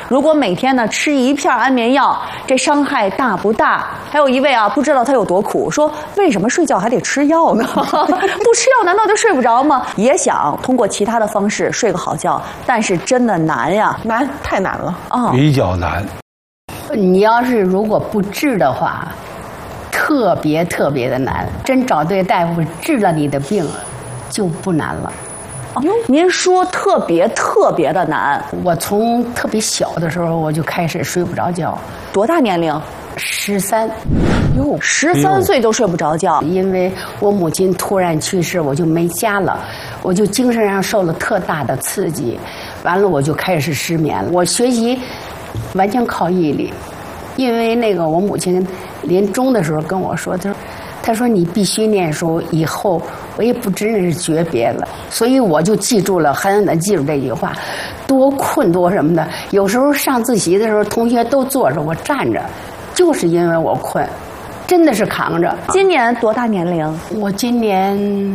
如果每天呢吃一片安眠药，这伤害大不大？还有一位啊，不知道他有多苦，说为什么睡觉还得吃药呢？不吃药难道就睡不着吗？也想通过其他的方式睡个好觉，但是真的难呀， 难，太难了啊， 比较难。 你要是如果不治的话，特别的难。真找对大夫治了你的病，就不难了。 哦，您说特别的难。 我从特别小的时候我就开始睡不着觉。 多大年龄 ？13。 哟，13岁就睡不着觉。 因为我母亲突然去世，我就没家了，我就精神上受了特大的刺激，完了我就开始失眠了。我学习完全靠毅力，因为那个我母亲临终的时候跟我说，她说你必须念书，以后我也不真是诀别了。所以我就记住了，狠狠地记住这句话，多困多什么的。有时候上自习的时候，同学都坐着，我站着，就是因为我困，真的是扛着。 今年多大年龄？ 我今年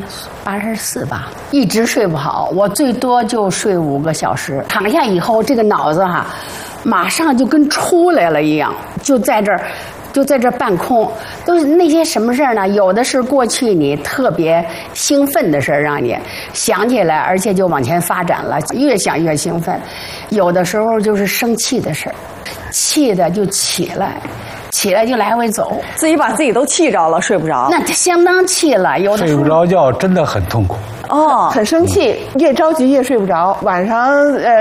84吧，一直睡不好，我最多就睡5个小时。躺下以后，这个脑子哈，马上就跟出来了一样，就在这儿半空，都是那些什么事儿呢？有的是过去你特别兴奋的事儿，让你想起来，而且就往前发展了，越想越兴奋。有的时候就是生气的事儿，气的就起来就来回走， 自己把自己都气着了，睡不着。 那相当气了，有的时候睡不着觉真的很痛苦。 哦， 很生气，越着急越睡不着。晚上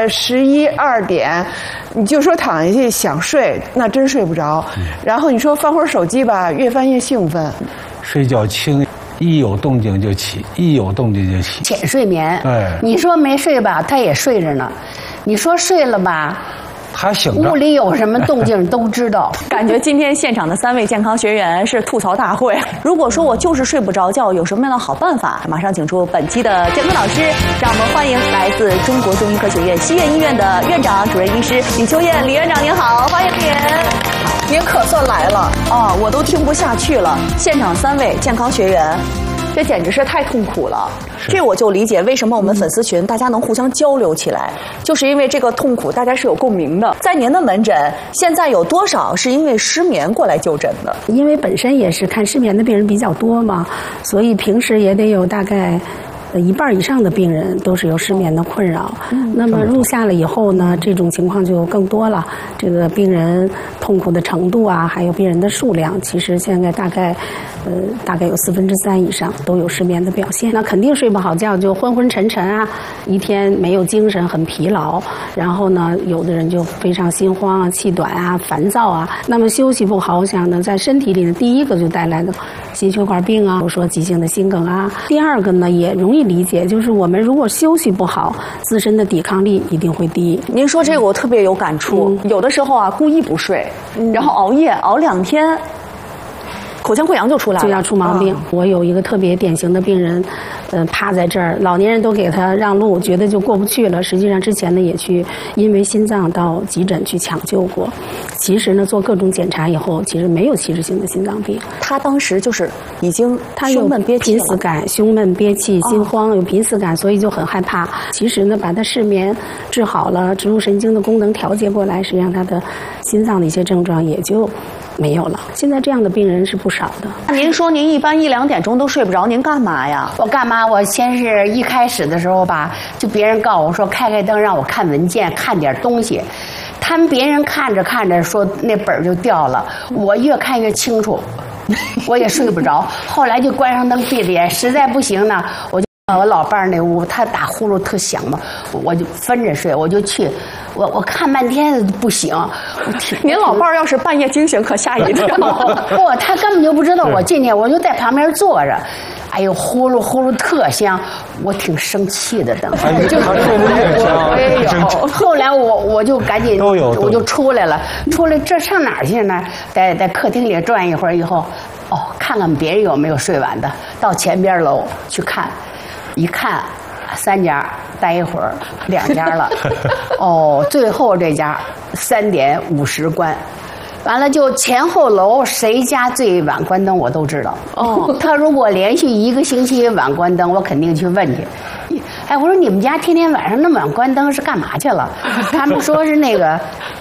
11、2点，你就说躺下去想睡，那真睡不着。然后你说翻会儿手机吧，越翻越兴奋。 睡觉轻，一有动静就起，一有动静就起。 浅睡眠。 哎， 你说没睡吧，他也睡着呢；你说睡了吧， 他醒着， 屋里有什么动静都知道。 感觉今天现场的3位健康学员是吐槽大会。如果说我就是睡不着觉，有什么样的好办法？马上请出本期的健康导师，让我们欢迎来自中国中医科学院西苑医院的院长、主任医师李秋燕李院长，您好，欢迎您。 您可算来了哦，我都听不下去了。现场3位健康学员，这简直是太痛苦了。这我就理解为什么我们粉丝群大家能互相交流起来，就是因为这个痛苦大家是有共鸣的。在您的门诊，现在有多少是因为失眠过来就诊的？ 因为本身也是看失眠的病人比较多嘛，所以平时也得有大概1半以上的病人都是有失眠的困扰。那么入夏了以后呢，这种情况就更多了。这个病人痛苦的程度啊，还有病人的数量，其实现在大概有3/4以上都有失眠的表现。那肯定睡不好觉，就昏昏沉沉啊，一天没有精神，很疲劳。然后呢，有的人就非常心慌啊、气短啊、烦躁啊。那么休息不好，我想呢，在身体里呢，第一个就带来的心血管病啊，比如说急性的心梗啊。第二个呢，也容易理解，就是我们如果休息不好，自身的抵抗力一定会低。 您说这个我特别有感触，有的时候啊，故意不睡，然后熬夜熬2天。口腔溃疡就出来了， 就要出毛病。我有一个特别典型的病人，趴在这儿，老年人都给他让路，觉得就过不去了。实际上之前呢也去因为心脏到急诊去抢救过，其实呢做各种检查以后，其实没有器质性的心脏病。 他当时就是已经胸闷憋气频死感、胸闷憋气、心慌，有频死感，所以就很害怕。其实呢，把他失眠治好了，植入神经的功能调节过来，实际上他的心脏的一些症状也就没有了。现在这样的病人是不少的。 您说您一般1、2点钟都睡不着，您干嘛呀？ 我干嘛？我先是一开始的时候吧，就别人告诉我说开灯，让我看文件，看点东西。他们别人看着看着说那本就掉了，我越看越清楚，我也睡不着。后来就关上灯，闭着眼，实在不行呢，我老伴儿那屋，他打呼噜特响嘛，我就分着睡，我就去，我看半天不醒。 您老伴儿要是半夜惊醒，可吓一跳。 不，他根本就不知道我进去，我就在旁边坐着。哎呦，呼噜呼噜特香，我挺生气的，等他睡得越香。 哎呦，后来我就赶紧我就出来了，这上哪儿去呢？在客厅里转一会儿以后，看看别人有没有睡晚的，到前边楼去看。一看，3家待一会儿，2家了，最后这家3点50关，完了就前后楼谁家最晚关灯我都知道。他如果连续1个星期晚关灯，我肯定去问去。哎，我说你们家天天晚上那么晚关灯是干嘛去了？他们说是那个